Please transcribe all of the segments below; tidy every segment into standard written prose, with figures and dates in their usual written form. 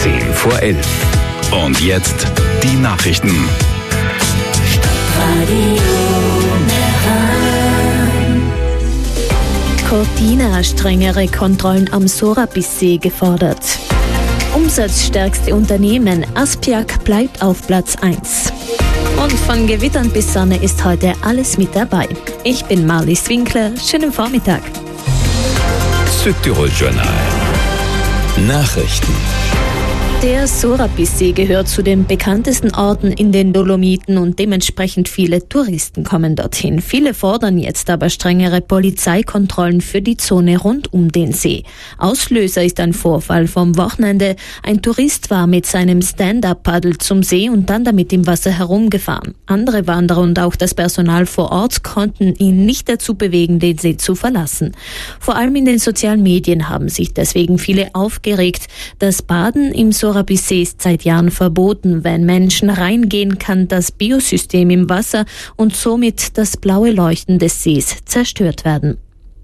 10:10. Und jetzt die Nachrichten. Cortina, strengere Kontrollen am Sorabissee gefordert. Umsatzstärkste Unternehmen, Aspiac bleibt auf Platz 1. Und von Gewittern bis Sonne ist heute alles mit dabei. Ich bin Marlies Winkler, schönen Vormittag. Südtirol-Journal. Nachrichten. Der Sorabissee gehört zu den bekanntesten Orten in den Dolomiten und dementsprechend viele Touristen kommen dorthin. Viele fordern jetzt aber strengere Polizeikontrollen für die Zone rund um den See. Auslöser ist ein Vorfall vom Wochenende. Ein Tourist war mit seinem Stand-Up-Paddel zum See und dann damit im Wasser herumgefahren. Andere Wanderer und auch das Personal vor Ort konnten ihn nicht dazu bewegen, den See zu verlassen. Vor allem in den sozialen Medien haben sich deswegen viele aufgeregt. Das Baden im Sorabissee ist seit Jahren verboten. Wenn Menschen reingehen, kann das Biosystem im Wasser und somit das blaue Leuchten des Sees zerstört werden.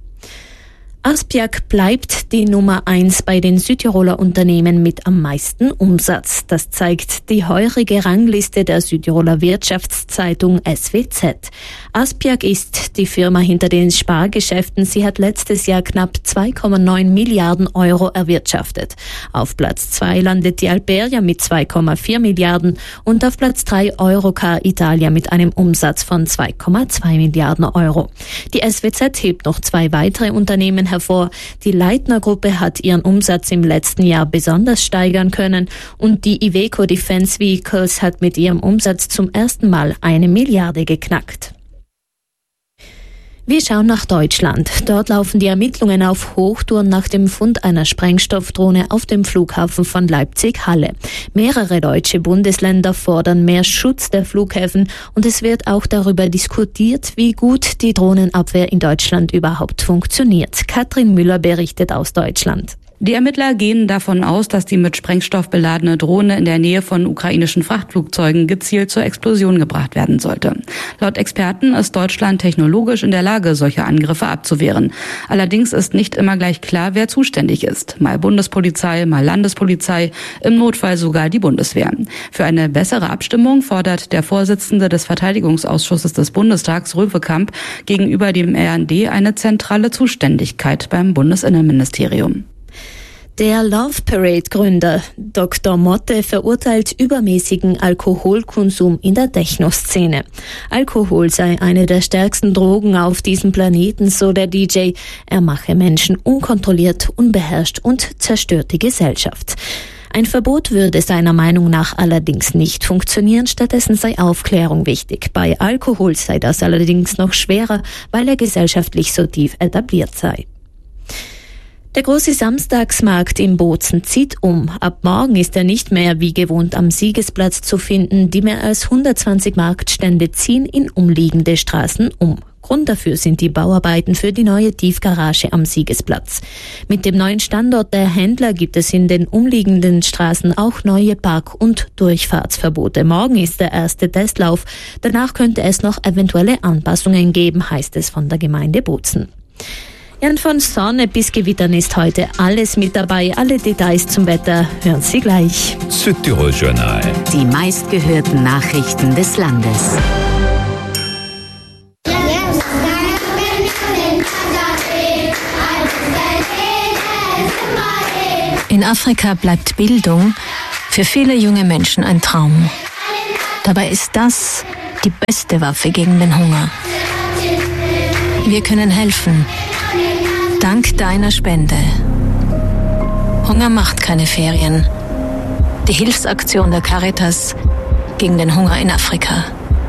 Aspiac bleibt die Nummer 1 bei den Südtiroler Unternehmen mit am meisten Umsatz. Das zeigt die heurige Rangliste der Südtiroler Wirtschaftszeitung SWZ. Aspiac ist die Firma hinter den Spargeschäften. Sie hat letztes Jahr knapp 2,9 Milliarden Euro erwirtschaftet. Auf Platz 2 landet die Alperia mit 2,4 Milliarden und auf Platz 3 Eurocar Italia mit einem Umsatz von 2,2 Milliarden Euro. Die SWZ hebt noch 2 weitere Unternehmen hervor. Die Leitner-Gruppe hat ihren Umsatz im letzten Jahr besonders steigern können und die Iveco Defence Vehicles hat mit ihrem Umsatz zum ersten Mal 1 Milliarde geknackt. Wir schauen nach Deutschland. Dort laufen die Ermittlungen auf Hochtouren nach dem Fund einer Sprengstoffdrohne auf dem Flughafen von Leipzig-Halle. Mehrere deutsche Bundesländer fordern mehr Schutz der Flughäfen und es wird auch darüber diskutiert, wie gut die Drohnenabwehr in Deutschland überhaupt funktioniert. Katrin Müller berichtet aus Deutschland. Die Ermittler gehen davon aus, dass die mit Sprengstoff beladene Drohne in der Nähe von ukrainischen Frachtflugzeugen gezielt zur Explosion gebracht werden sollte. Laut Experten ist Deutschland technologisch in der Lage, solche Angriffe abzuwehren. Allerdings ist nicht immer gleich klar, wer zuständig ist. Mal Bundespolizei, mal Landespolizei, im Notfall sogar die Bundeswehr. Für eine bessere Abstimmung fordert der Vorsitzende des Verteidigungsausschusses des Bundestags, Röwekamp, gegenüber dem RND eine zentrale Zuständigkeit beim Bundesinnenministerium. Der Love Parade-Gründer Dr. Motte verurteilt übermäßigen Alkoholkonsum in der Techno-Szene. Alkohol sei eine der stärksten Drogen auf diesem Planeten, so der DJ. Er mache Menschen unkontrolliert, unbeherrscht und zerstört die Gesellschaft. Ein Verbot würde seiner Meinung nach allerdings nicht funktionieren, stattdessen sei Aufklärung wichtig. Bei Alkohol sei das allerdings noch schwerer, weil er gesellschaftlich so tief etabliert sei. Der große Samstagsmarkt in Bozen zieht um. Ab morgen ist er nicht mehr wie gewohnt am Siegesplatz zu finden. Die mehr als 120 Marktstände ziehen in umliegende Straßen um. Grund dafür sind die Bauarbeiten für die neue Tiefgarage am Siegesplatz. Mit dem neuen Standort der Händler gibt es in den umliegenden Straßen auch neue Park- und Durchfahrtsverbote. Morgen ist der erste Testlauf. Danach könnte es noch eventuelle Anpassungen geben, heißt es von der Gemeinde Bozen. Ja, und von Sonne bis Gewittern ist heute alles mit dabei. Alle Details zum Wetter hören Sie gleich. Südtirol-Journal. Die meistgehörten Nachrichten des Landes. In Afrika bleibt Bildung für viele junge Menschen ein Traum. Dabei ist das die beste Waffe gegen den Hunger. Wir können helfen. Dank deiner Spende. Hunger macht keine Ferien. Die Hilfsaktion der Caritas gegen den Hunger in Afrika.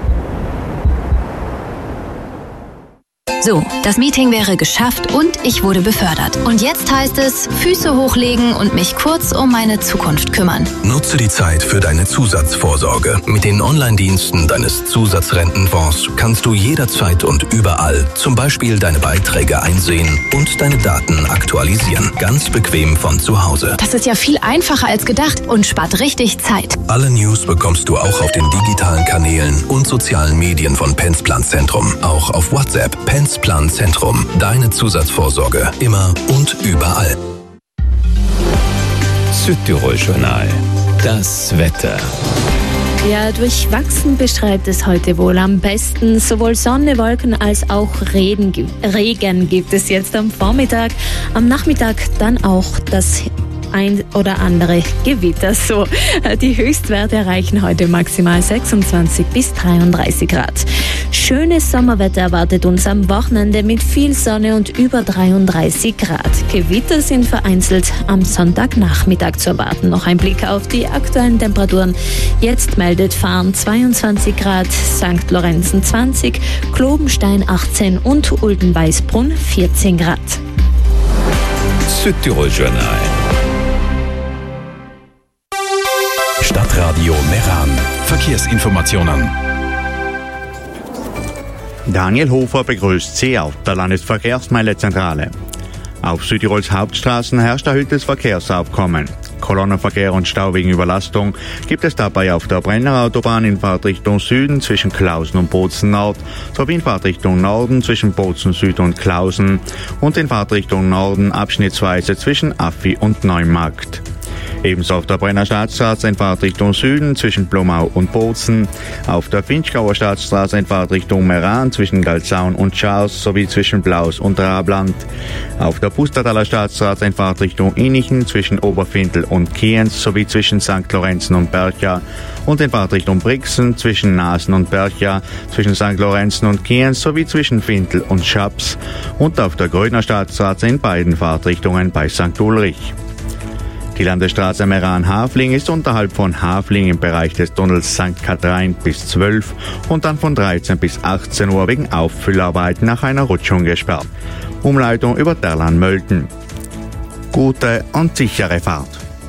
So, das Meeting wäre geschafft und ich wurde befördert. Und jetzt heißt es, Füße hochlegen und mich kurz um meine Zukunft kümmern. Nutze die Zeit für deine Zusatzvorsorge. Mit den Online-Diensten deines Zusatzrentenfonds kannst du jederzeit und überall zum Beispiel deine Beiträge einsehen und deine Daten aktualisieren. Ganz bequem von zu Hause. Das ist ja viel einfacher als gedacht und spart richtig Zeit. Alle News bekommst du auch auf den digitalen Kanälen und sozialen Medien von Pensplan Zentrum. Auch auf WhatsApp. Pensplan Zentrum. Deine Zusatzvorsorge. Immer und überall. Südtirol-Journal. Das Wetter. Ja, durchwachsen beschreibt es heute wohl am besten. Sowohl Sonne, Wolken als auch Regen gibt es jetzt am Vormittag. Am Nachmittag dann auch das ein oder andere Gewitter. So, die Höchstwerte erreichen heute maximal 26 bis 33 Grad. Schönes Sommerwetter erwartet uns am Wochenende mit viel Sonne und über 33 Grad. Gewitter sind vereinzelt am Sonntagnachmittag zu erwarten. Noch ein Blick auf die aktuellen Temperaturen. Jetzt meldet Fahren 22 Grad, St. Lorenzen 20, Globenstein 18 und Ulden-Weißbrunn 14 Grad. Südtirol-Journal. Stadtradio Meran. Verkehrsinformationen. Daniel Hofer begrüßt Sie auf der Landesverkehrsmeilezentrale. Auf Südtirols Hauptstraßen herrscht erhöhtes Verkehrsaufkommen. Kolonnenverkehr und Stau wegen Überlastung gibt es dabei auf der Brennerautobahn in Fahrtrichtung Süden zwischen Klausen und Bozen Nord sowie in Fahrtrichtung Norden zwischen Bozen Süd und Klausen und in Fahrtrichtung Norden abschnittsweise zwischen Affi und Neumarkt. Ebenso auf der Brenner Staatsstraße in Fahrtrichtung Süden zwischen Blomau und Bozen, auf der Finchgauer Staatsstraße in Fahrtrichtung Meran zwischen Galzaun und Schaus sowie zwischen Blaus und Rabland, auf der Pustertaler Staatsstraße in Fahrtrichtung Innichen zwischen Oberfindel und Kienz sowie zwischen St. Lorenzen und Bercha und in Fahrtrichtung Brixen zwischen Nasen und Bercha, zwischen St. Lorenzen und Kienz sowie zwischen Findel und Schaps und auf der Gröner Staatsstraße in beiden Fahrtrichtungen bei St. Ulrich. Die Landesstraße Meran-Hafling ist unterhalb von Hafling im Bereich des Tunnels St. Kathrein bis 12 und dann von 13 bis 18 Uhr wegen Auffüllarbeiten nach einer Rutschung gesperrt. Umleitung über Derlan-Mölten. Gute und sichere Fahrt.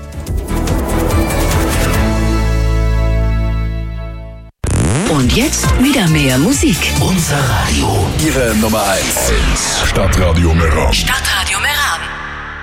Und jetzt wieder mehr Musik. Unser Radio. Ihre Nummer 1. Stadtradio Meran. Stadtradio Meran.